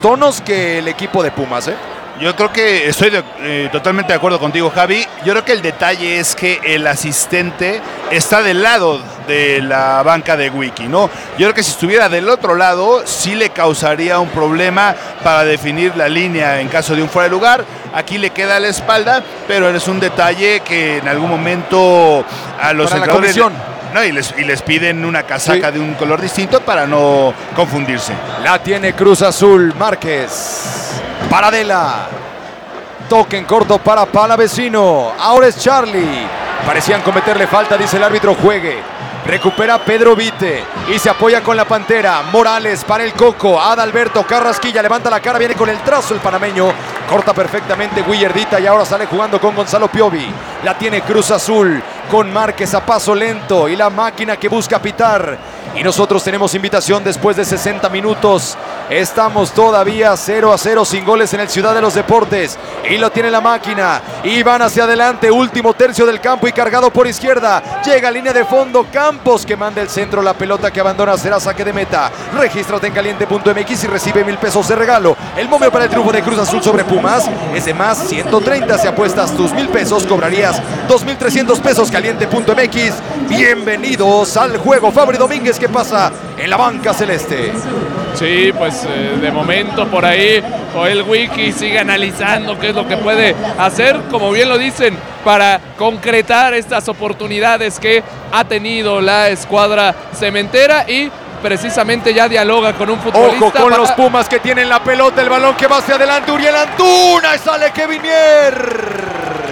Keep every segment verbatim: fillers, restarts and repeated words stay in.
tonos que el equipo de Pumas, ¿eh? Yo creo que estoy de, eh, totalmente de acuerdo contigo, Javi. Yo creo que el detalle es que el asistente está del lado de la banca de Wiki, ¿no? Yo creo que si estuviera del otro lado, sí le causaría un problema para definir la línea en caso de un fuera de lugar. Aquí le queda a la espalda, pero es un detalle que en algún momento a los para entrenadores... la comisión. No, y, les, y les piden una casaca sí. de un color distinto para no confundirse. La tiene Cruz Azul, Márquez. Paradela. Toque en corto para Palavecino. Ahora es Charlie. Parecían cometerle falta, dice el árbitro, juegue. Recupera Pedro Vite y se apoya con la Pantera. Morales para el Coco. Adalberto Carrasquilla levanta la cara, viene con el trazo el panameño. Corta perfectamente Willardita y ahora sale jugando con Gonzalo Piovi. La tiene Cruz Azul con Márquez a paso lento y la máquina que busca pitar. Y nosotros tenemos invitación después de sesenta minutos. Estamos todavía cero a cero sin goles en el Ciudad de los Deportes. Y lo tiene la máquina. Y van hacia adelante. Último tercio del campo y cargado por izquierda. Llega a línea de fondo. Campos que manda el centro. La pelota que abandona será saque de meta. Regístrate en caliente punto m x y recibe mil pesos de regalo. El momio para el triunfo de Cruz Azul sobre Pumas es de más ciento treinta. Si apuestas tus mil pesos, cobrarías dos mil trescientos pesos. caliente punto m x. Bienvenidos al juego. Fabri Domínguez, ¿qué pasa en la banca celeste? Sí, pues eh, de momento por ahí Joel Wiki sigue analizando qué es lo que puede hacer, como bien lo dicen, para concretar estas oportunidades que ha tenido la escuadra cementera y precisamente ya dialoga con un futbolista. Ojo con para... los Pumas que tienen la pelota, el balón que va hacia adelante, Uriel Antuna y sale Kevin Mier.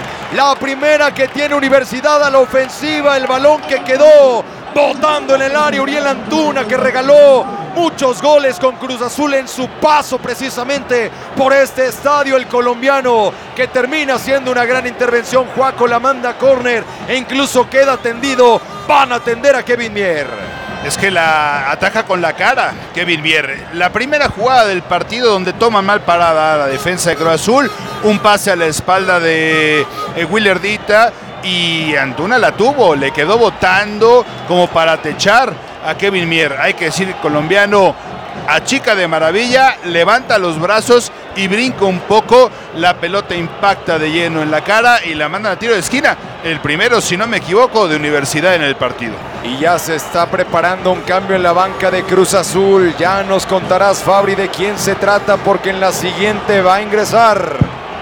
La primera que tiene Universidad a la ofensiva, el balón que quedó botando en el área, Uriel Antuna, que regaló muchos goles con Cruz Azul en su paso precisamente por este estadio, el colombiano que termina siendo una gran intervención. Juaco la manda a córner e incluso queda tendido. Van a atender a Kevin Mier. Es que la ataja con la cara Kevin Mier. La primera jugada del partido donde toma mal parada la defensa de Cruz Azul, un pase a la espalda de eh, Willardita y Antuna la tuvo, le quedó botando como para techar a Kevin Mier. Hay que decir, el colombiano achica de maravilla, levanta los brazos y brinca un poco, la pelota impacta de lleno en la cara y la mandan a tiro de esquina. El primero, si no me equivoco, de Universidad en el partido. Y ya se está preparando un cambio en la banca de Cruz Azul. Ya nos contarás, Fabri, de quién se trata, porque en la siguiente va a ingresar.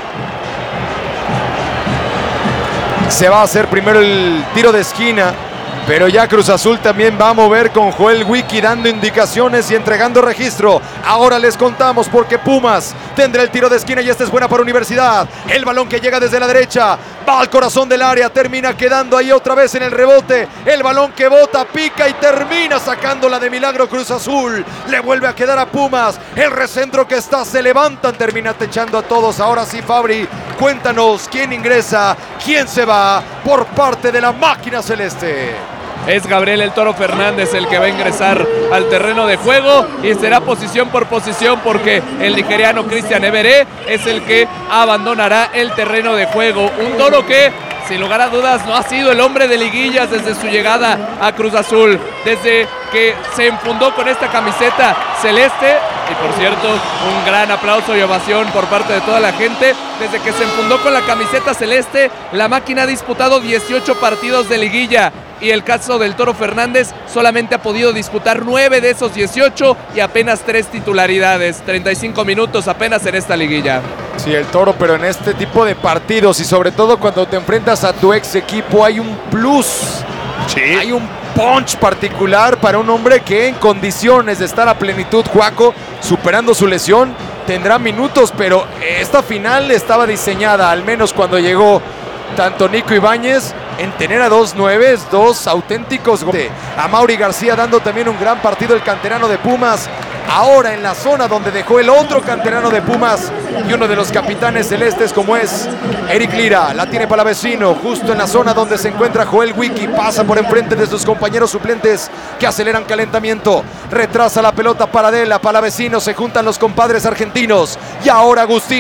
Se va a hacer primero el tiro de esquina, pero ya Cruz Azul también va a mover con Joel Wiki dando indicaciones y entregando registro. Ahora les contamos porque Pumas tendrá el tiro de esquina y esta es buena para Universidad. El balón que llega desde la derecha va al corazón del área, termina quedando ahí otra vez en el rebote. El balón que bota, pica y termina sacándola de milagro Cruz Azul. Le vuelve a quedar a Pumas. El recentro que está, se levantan, termina techando a todos. Ahora sí, Fabri, cuéntanos quién ingresa, quién se va por parte de la máquina celeste. Es Gabriel el Toro Fernández el que va a ingresar al terreno de juego y será posición por posición porque el nigeriano Cristian Everé es el que abandonará el terreno de juego. Un Toro que, sin lugar a dudas, no ha sido el hombre de liguillas desde su llegada a Cruz Azul, desde que se enfundó con esta camiseta celeste. Y por cierto, un gran aplauso y ovación por parte de toda la gente. Desde que se enfundó con la camiseta celeste, la máquina ha disputado dieciocho partidos de liguilla. Y el caso del Toro Fernández solamente ha podido disputar nueve de esos dieciocho y apenas tres titularidades. treinta y cinco minutos apenas en esta liguilla. Sí, el Toro, pero en este tipo de partidos y sobre todo cuando te enfrentas a tu ex equipo hay un plus. Sí. Hay un punch particular para un hombre que en condiciones de estar a plenitud, Juaco, superando su lesión, tendrá minutos, pero esta final estaba diseñada, al menos cuando llegó tanto Nico Ibáñez, en tener a dos nueves, dos auténticos. A Mauri García dando también un gran partido el canterano de Pumas. Ahora en la zona donde dejó el otro canterano de Pumas y uno de los capitanes celestes como es Eric Lira. La tiene Palavecino justo en la zona donde se encuentra Joel Wiki. Pasa por enfrente de sus compañeros suplentes que aceleran calentamiento. Retrasa la pelota Paradela, Palavecino. Se juntan los compadres argentinos. Y ahora Agustín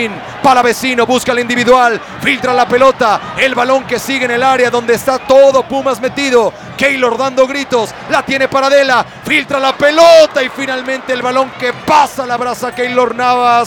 Palavecino busca el individual, filtra la pelota, el balón que sigue en el área donde está todo Pumas metido. Keylor dando gritos, la tiene Paradela, filtra la pelota y finalmente el balón que pasa la braza Keylor Navas.